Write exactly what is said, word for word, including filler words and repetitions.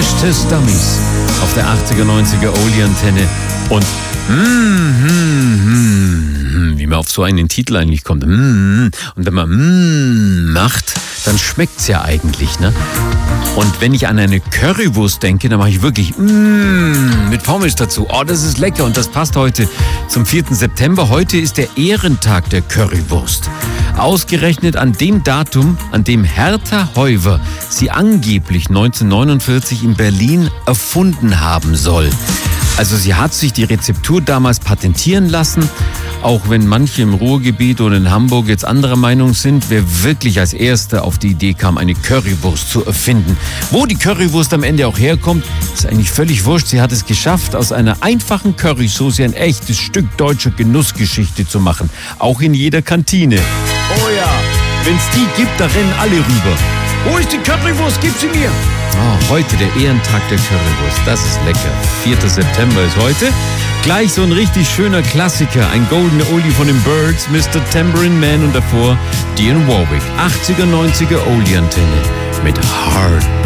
Crash Test Dummies auf der achtziger, neunziger Oldie-Antenne. Und mm, mm, mm, wie man auf so einen Titel eigentlich kommt. Mm, und wenn man mm, macht, dann schmeckt's ja eigentlich, ne? Und wenn ich an eine Currywurst denke, dann mache ich wirklich mm, mit Pommes dazu. Oh, das ist lecker und das passt heute zum vierten September. Heute ist der Ehrentag der Currywurst. Ausgerechnet an dem Datum, an dem Hertha Heuwer sie angeblich neunzehnhundertneunundvierzig in Berlin erfunden haben soll. Also sie hat sich die Rezeptur damals patentieren lassen, auch wenn manche im Ruhrgebiet oder in Hamburg jetzt anderer Meinung sind, wer wirklich als Erster auf die Idee kam, eine Currywurst zu erfinden. Wo die Currywurst am Ende auch herkommt, ist eigentlich völlig wurscht. Sie hat es geschafft, aus einer einfachen Currysoße ein echtes Stück deutscher Genussgeschichte zu machen. Auch in jeder Kantine. Oh ja, wenn's die gibt, da rennen alle rüber. Wo ist die Currywurst? Gib sie mir! Oh, heute der Ehrentag der Currywurst. Das ist lecker. vierter September ist heute. Gleich so ein richtig schöner Klassiker. Ein goldener Oldie von den Birds, Mister Tambourine Man und davor Dionne Warwick. achtziger, neunziger Oldie-Antenne mit Heart.